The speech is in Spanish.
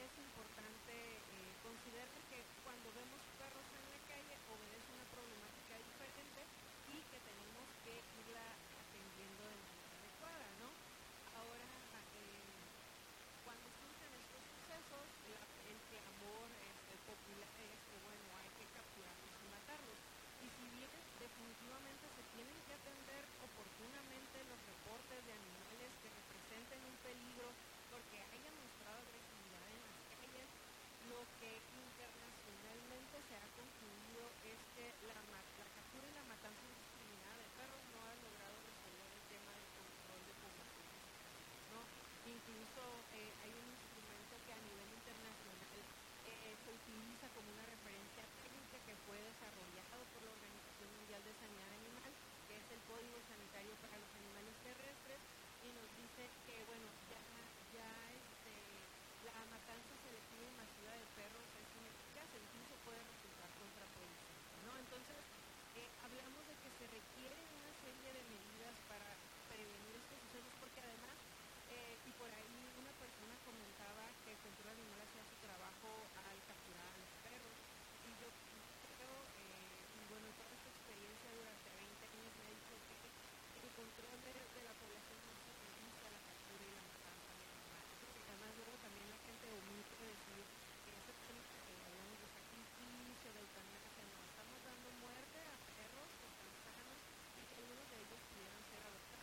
es importante considerar que cuando vemos perros en la calle obedece una problemática diferente y que tenemos que irla atendiendo de manera adecuada, ¿no? Ahora, cuando surgen estos sucesos, el clamor popular es que, bueno, hay que capturarlos y matarlos. Y si bien definitivamente se tienen que atender oportunamente los reportes de animales que representen un peligro porque hayan mostrado agresividad en las calles, lo que internacionalmente se ha concluido es que la captura y la matanza indiscriminada de perros no ha logrado resolver el tema del control de poblaciones canines, ¿no? Incluso hay un instrumento que a nivel internacional se utiliza como una referencia técnica que fue desarrollado por la Organización Mundial de Sanidad Animal, que es el Código Sanitario para los Animales Terrestres, y nos dice que, bueno, la matanza selectiva y masiva de perros es ineficaz e incluso puede resultar contraproducente, ¿no? Entonces, hablamos de que se requieren una serie de medidas